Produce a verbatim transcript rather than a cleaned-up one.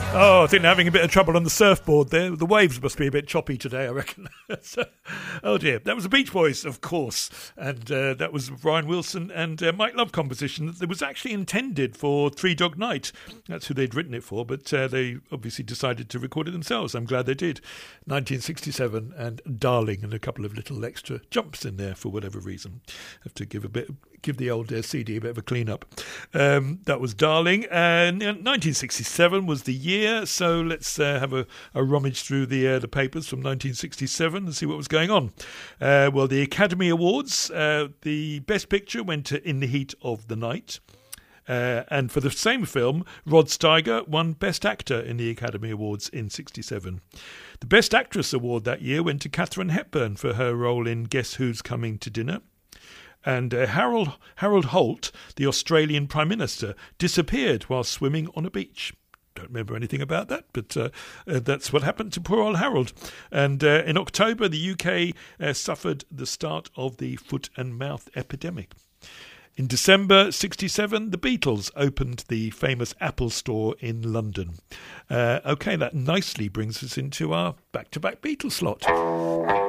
Oh, I think they're having a bit of trouble on the surfboard there. The waves must be a bit choppy today, I reckon. So, oh dear. That was the Beach Boys, of course. And uh, that was Brian Wilson and uh, Mike Love composition that was actually intended for Three Dog Night. That's who they'd written it for, but uh, they obviously decided to record it themselves. I'm glad they did. nineteen sixty-seven and Darling, and a couple of little extra jumps in there for whatever reason. Have to give a bit, give the old uh, C D a bit of a clean up. Um, that was Darling. And uh, nineteen sixty-seven was the year. So let's uh, have a, a rummage through the uh, the papers from nineteen sixty-seven and see what was going on. Uh, well, the Academy Awards, uh, the Best Picture went to In the Heat of the Night. Uh, and for the same film, Rod Steiger won Best Actor in the Academy Awards in sixty-seven. The Best Actress award that year went to Katharine Hepburn for her role in Guess Who's Coming to Dinner. And uh, Harold, Harold Holt, the Australian Prime Minister, disappeared while swimming on a beach. Don't remember anything about that, but uh, uh, that's what happened to poor old Harold. And uh, in October, the U K uh, suffered the start of the foot and mouth epidemic. In December sixty-seven, the Beatles opened the famous Apple store in London. Uh, OK, that nicely brings us into our back-to-back Beatles slot.